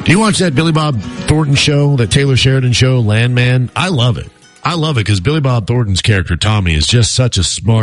Do you watch that Billy Bob Thornton show, that Taylor Sheridan show, Landman? I love it. I love it because Billy Bob Thornton's character, Tommy, is just such a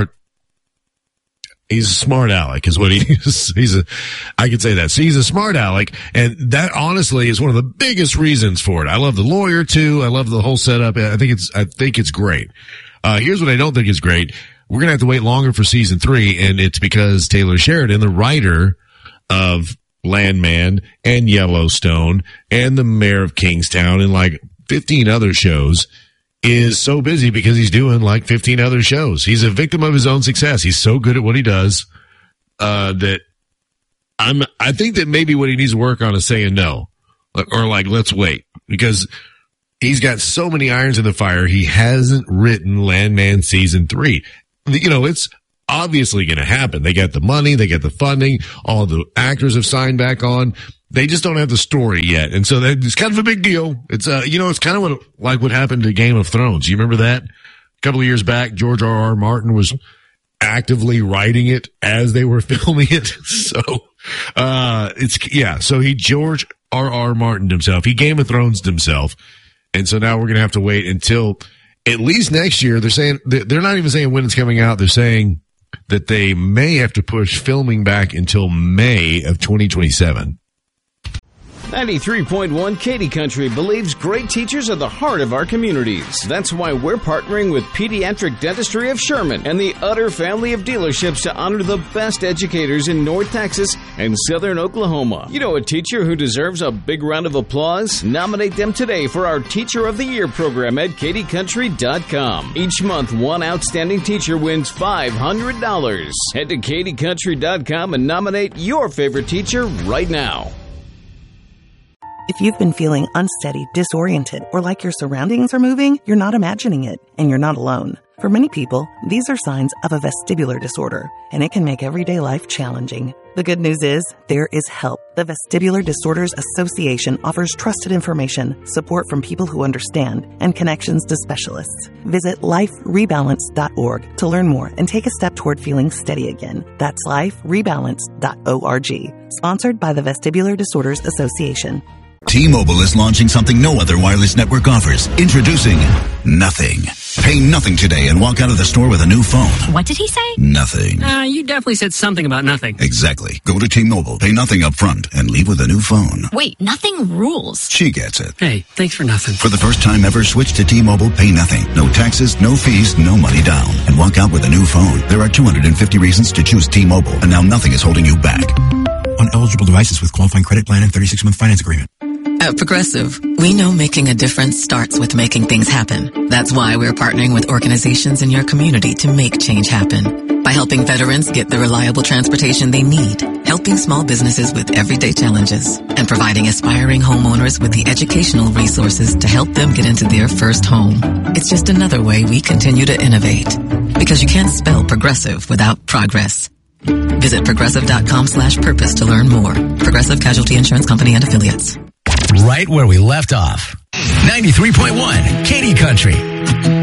he's a smart aleck is what he is. I could say that. So he's a smart aleck, and that honestly is one of the biggest reasons for it. I love the lawyer too. I love the whole setup. I think it's great. Here's what I don't think is great. We're going to have to wait longer for season 3, and it's because Taylor Sheridan, the writer of Landman and Yellowstone and the Mayor of Kingstown and like 15 other shows, is so busy because he's doing like 15 other shows. He's a victim of his own success. He's so good at what he does that I think that maybe what he needs to work on is saying no, or like, let's wait, because he's got so many irons in the fire. He hasn't written Landman season 3. You know, it's obviously going to happen. They got the money, they got the funding, all the actors have signed back on. They just don't have the story yet. And so it's kind of a big deal. It's, it's kind of what happened to Game of Thrones. You remember that? A couple of years back, George R.R. Martin was actively writing it as they were filming it. So, so he George R.R. Martin'd himself. He Game of Thrones'd himself. And so now we're going to have to wait until at least next year. They're not even saying when it's coming out. They're saying that they may have to push filming back until May of 2027. 93.1 Katy Country believes great teachers are the heart of our communities. That's why we're partnering with Pediatric Dentistry of Sherman and the Utter family of dealerships to honor the best educators in North Texas and Southern Oklahoma. You know a teacher who deserves a big round of applause? Nominate them today for our Teacher of the Year program at katycountry.com. Each month, one outstanding teacher wins $500. Head to katycountry.com and nominate your favorite teacher right now. If you've been feeling unsteady, disoriented, or like your surroundings are moving, you're not imagining it, and you're not alone. For many people, these are signs of a vestibular disorder, and it can make everyday life challenging. The good news is, there is help. The Vestibular Disorders Association offers trusted information, support from people who understand, and connections to specialists. Visit liferebalance.org to learn more and take a step toward feeling steady again. That's liferebalance.org. Sponsored by the Vestibular Disorders Association. T-Mobile is launching something no other wireless network offers. Introducing Nothing. Pay nothing today and walk out of the store with a new phone. What did he say? Nothing. You definitely said something about nothing. Exactly. Go to T-Mobile, pay nothing up front, and leave with a new phone. Wait, nothing rules. She gets it. Hey, thanks for nothing. For the first time ever, switch to T-Mobile, pay nothing. No taxes, no fees, no money down. And walk out with a new phone. There are 250 reasons to choose T-Mobile, and now nothing is holding you back. On eligible devices with qualifying credit plan and 36-month finance agreement. At Progressive, we know making a difference starts with making things happen. That's why we're partnering with organizations in your community to make change happen. By helping veterans get the reliable transportation they need, helping small businesses with everyday challenges, and providing aspiring homeowners with the educational resources to help them get into their first home. It's just another way we continue to innovate. Because you can't spell progressive without progress. Visit progressive.com/purpose to learn more. Progressive Casualty Insurance Company and Affiliates. Right where we left off. 93.1 Katy Country.